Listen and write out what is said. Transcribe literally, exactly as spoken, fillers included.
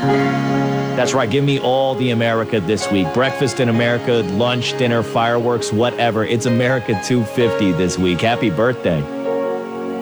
That's right. Give me all the America this week. Breakfast in America, lunch, dinner, fireworks, whatever. It's America two fifty this week. Happy birthday.